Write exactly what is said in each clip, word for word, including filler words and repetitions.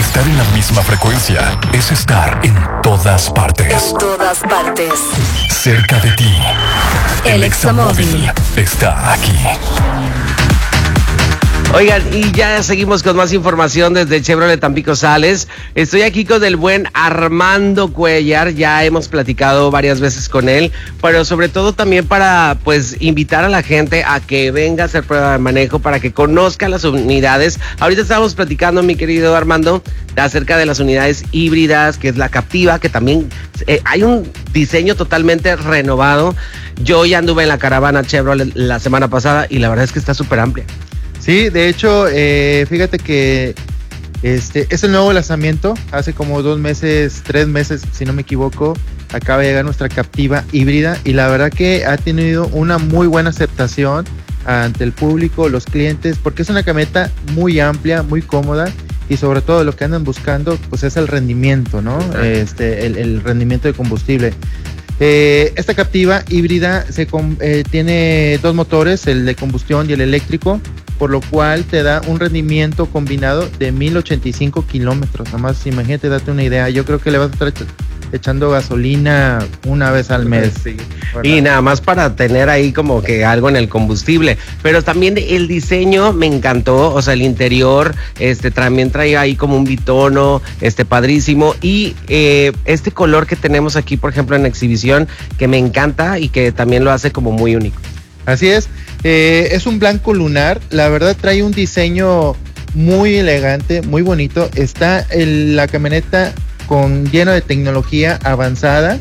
Estar en la misma frecuencia es estar en todas partes. En todas partes. Cerca de ti. El Examóvil está aquí. Oigan, y ya seguimos con más información desde Chevrolet Tampico Sales. Estoy aquí con el buen Armando Cuellar, ya hemos platicado varias veces con él, pero sobre todo también para pues invitar a la gente a que venga a hacer prueba de manejo, para que conozca las unidades. Ahorita estábamos platicando, mi querido Armando, acerca de las unidades híbridas, que es la Captiva, que también eh, hay un diseño totalmente renovado. Yo ya anduve en la caravana Chevrolet la semana pasada y la verdad es que está súper amplia. Sí, de hecho, eh, fíjate que este es el nuevo lanzamiento. Hace como dos meses, tres meses, si no me equivoco, acaba de llegar nuestra Captiva híbrida y la verdad que ha tenido una muy buena aceptación ante el público, los clientes, porque es una camioneta muy amplia, muy cómoda y sobre todo lo que andan buscando pues es el rendimiento, ¿no? Este, el, el rendimiento de combustible. Eh, esta Captiva híbrida se eh, tiene dos motores, el de combustión y el eléctrico, por lo cual te da un rendimiento combinado de mil ochenta y cinco kilómetros. Nada más imagínate, date una idea. Yo creo que le vas a estar echando gasolina una vez al mes. Sí. Y nada más para tener ahí como que algo en el combustible. Pero también el diseño me encantó, o sea, el interior, este también trae ahí como un bitono, este padrísimo. Y eh, este color que tenemos aquí, por ejemplo, en exhibición, que me encanta y que también lo hace como muy único. Así es, eh, es un blanco lunar, la verdad trae un diseño muy elegante, muy bonito. Está el, la camioneta con lleno de tecnología avanzada,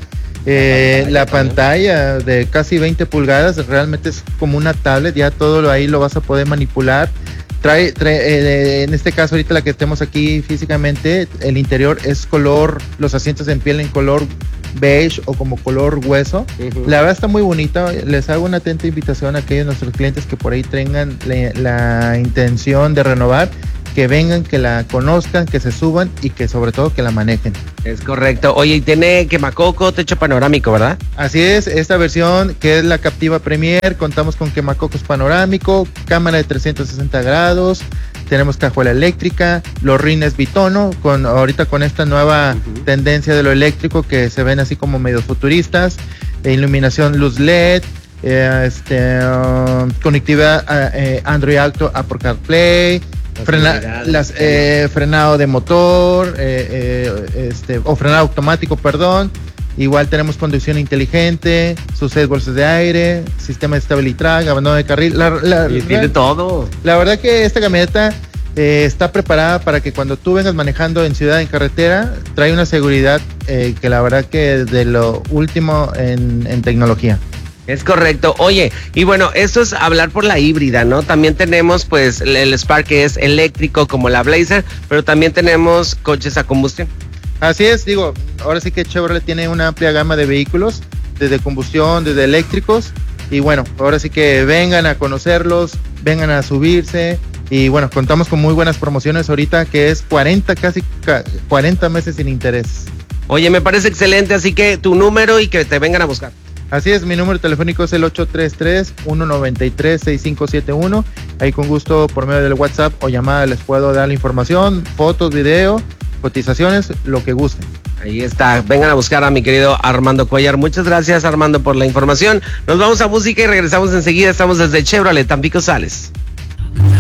eh, la pantalla de casi veinte pulgadas, realmente es como una tablet, ya todo lo ahí lo vas a poder manipular. Trae, trae eh, en este caso ahorita la que estemos aquí físicamente, el interior es color, los asientos en piel en color beige o como color hueso. Uh-huh. La verdad está muy bonita. Les hago una atenta invitación a aquellos nuestros clientes que por ahí tengan la, la intención de renovar, que vengan, que la conozcan, que se suban y que sobre todo que la manejen. Es correcto. Oye, y tiene quemacoco, techo panorámico, ¿verdad? Así es, esta versión que es la Captiva Premier, contamos con quemacocos panorámico, cámara de trescientos sesenta grados, tenemos cajuela eléctrica, los rines bitono, con ahorita con esta nueva uh-huh. tendencia de lo eléctrico que se ven así como medio futuristas, iluminación luz L E D, eh, este, uh, conectividad uh, Android Auto, Apple CarPlay, Frena, las, eh, frenado de motor, eh, eh, este, o frenado automático, perdón. Igual tenemos conducción inteligente, sus seis bolsas de aire, sistema de stability, abandono de carril. La, la, y tiene la, todo. La verdad que esta camioneta eh, está preparada para que cuando tú vengas manejando en ciudad, en carretera, trae una seguridad eh, que la verdad que es de lo último en, en tecnología. Es correcto. Oye, y bueno, esto es hablar por la híbrida, ¿no? También tenemos pues el Spark, que es eléctrico como la Blazer, pero también tenemos coches a combustión. Así es, digo, ahora sí que Chevrolet tiene una amplia gama de vehículos, desde combustión, desde eléctricos, y bueno, ahora sí que vengan a conocerlos, vengan a subirse, y bueno, contamos con muy buenas promociones ahorita, que es cuarenta, casi cuarenta meses sin interés. Oye, me parece excelente, así que tu número y que te vengan a buscar. Así es, mi número telefónico es el ocho tres tres, uno nueve tres, seis cinco siete uno. Ahí con gusto por medio del WhatsApp o llamada les puedo dar la información, fotos, video, cotizaciones, lo que gusten. Ahí está, vengan a buscar a mi querido Armando Cuellar. Muchas gracias, Armando, por la información. Nos vamos a música y regresamos enseguida. Estamos desde Chevrolet Tampico Sales.